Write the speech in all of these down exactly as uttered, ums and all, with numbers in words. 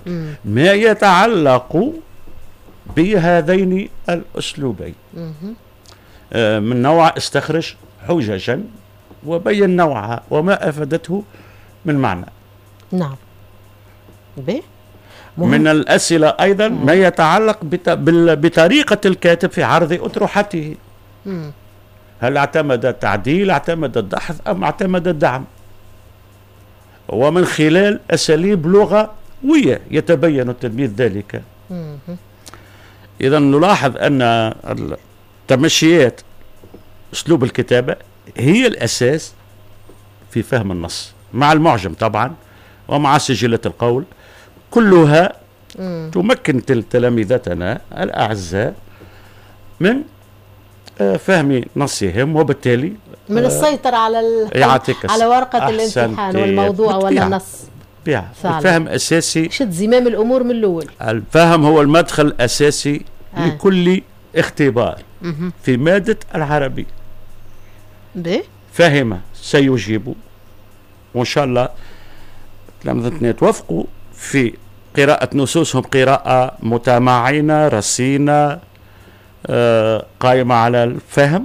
ما يتعلق بهذين الأسلوبين من نوع استخرج حججا وبين نوعها وما أفادته من معنى. نعم. به من الأسئلة أيضا ما يتعلق بطريقة الكاتب في عرض أطروحته. مم. هل اعتمد التعديل، اعتمد الدحث، أم اعتمد الدعم؟ ومن خلال أساليب لغوية يتبين التلميذ ذلك. إذا نلاحظ أن التمشيات أسلوب الكتابة هي الأساس في فهم النص، مع المعجم طبعا ومع سجلة القول، كلها مم. تمكن تلاميذتنا الأعزاء من فهم نصهم، وبالتالي من السيطرة على على ورقة الامتحان والموضوع ولا النص. الفهم أساسي، شد زمام الأمور من الأول. الفهم هو المدخل الأساسي آه. لكل اختبار مه. في مادة العربية. به فهم سيجيب، وإن شاء الله تلامذتنا يتوافقوا في قراءة نصوصهم قراءة متمعنة رصينة آه قائمة على الفهم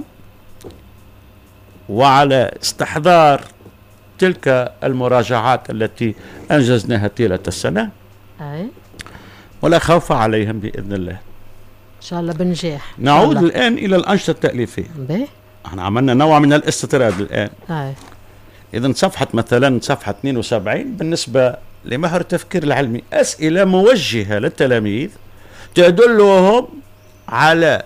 وعلى استحضار تلك المراجعات التي أنجزناها طيلة السنة. أي. ولا خوف عليهم بإذن الله إن شاء الله بنجاح. نعود الآن إلى الأنشطة التأليفية. به احنا عملنا نوع من الاستطراد الآن. أي. إذن صفحة مثلا صفحة اثنين وسبعين بالنسبة لمحور التفكير العلمي أسئلة موجهة للتلاميذ تدلهم على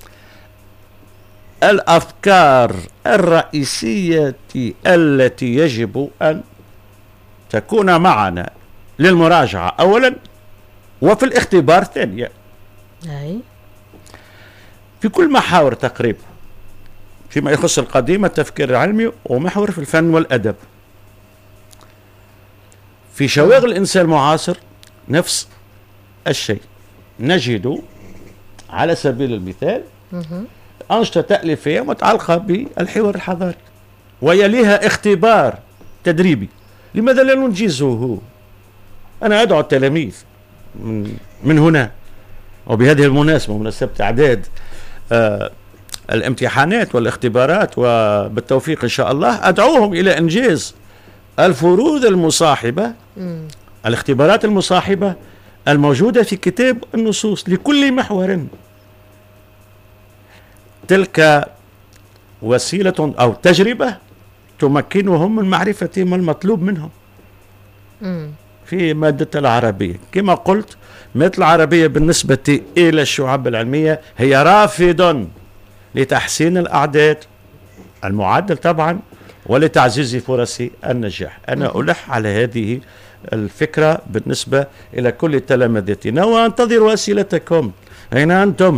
الأفكار الرئيسية التي يجب أن تكون معنا للمراجعة أولا وفي الاختبار ثانيا. أي. في كل محاور تقريبا فيما يخص القديم التفكير العلمي ومحور في الفن والأدب. في شواغل الإنسان المعاصر نفس الشيء، نجد على سبيل المثال أنشطة تأليفية متعلقة بالحوار الحضاري ويليها اختبار تدريبي. لماذا لا ننجزه؟ أنا أدعو التلاميذ من, من هنا وبهذه المناسبة، مناسبة إعداد آه الامتحانات والاختبارات وبالتوفيق إن شاء الله، أدعوهم إلى إنجاز الفروض المصاحبة مم. الاختبارات المصاحبة الموجودة في كتاب النصوص لكل محور. تلك وسيلة أو تجربة تمكنهم من معرفة ما المطلوب منهم مم. في مادة العربية. كما قلت مادة العربية بالنسبة إلى الشعب العلمية هي رافد لتحسين الأعداد المعدل طبعا ولتعزيز فرص النجاح. أنا ألح على هذه الفكرة بالنسبة إلى كل تلامذتنا وأنتظر أسئلتكم. أين أنتم؟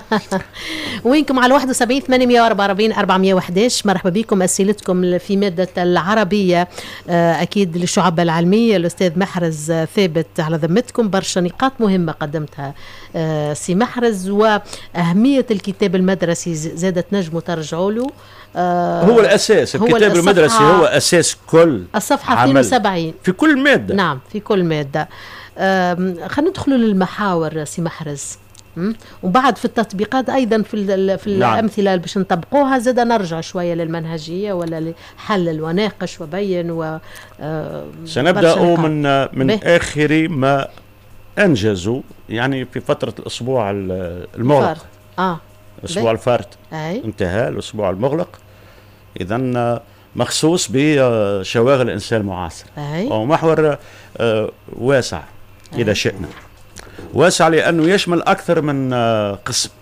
وينكم على واحد وسبعين ثمانمائة وأربعة وأربعين أربعمائة وأحد عشر. مرحبا بكم. أسئلتكم في مادة العربية أكيد للشعب العلمية. الأستاذ محرز ثابت على ذمتكم، برشا نقاط مهمة قدمتها سي محرز، وأهمية الكتاب المدرسي زادت نجموا ترجعوا له. آه هو الأساس، هو الكتاب المدرسي هو أساس كل الصفحة اثنين وسبعين في كل مادة. نعم في كل مادة. خلينا ندخلوا للمحاور سي محرز، وبعد في التطبيقات أيضا في, في نعم. الأمثلة باش نطبقوها زاد نرجع شوية للمنهجية ولا لحلل وناقش وبين و سنبدأ من من آخر ما أنجزوا يعني في فترة الأسبوع المغلق. آه. أسبوع الفارت أي. انتهى الأسبوع المغلق، إذن مخصوص بشواغل الإنسان المعاصر ومحور واسع أي. إذا شئنا واسع لأنه يشمل أكثر من قسم،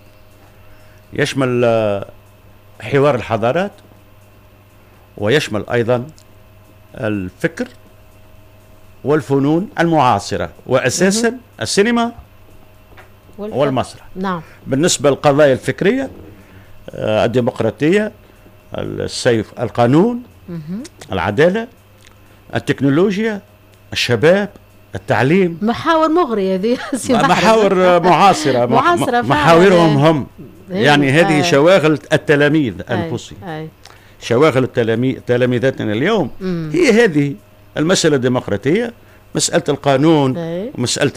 يشمل حوار الحضارات ويشمل أيضا الفكر والفنون المعاصرة وأساسا السينما والمسرح. نعم. بالنسبة للقضايا الفكرية الديمقراطية، السيف، القانون، العدالة، التكنولوجيا، الشباب، التعليم، محاور مغرية هذه محاور معاصرة معاصرة محاورهم هم يعني هذه آه. شواغل التلاميذ أنفسهم، شواغل التلاميذ تلاميذاتنا اليوم مم. هي هذه المسألة الديمقراطية، مسألة القانون، مسألة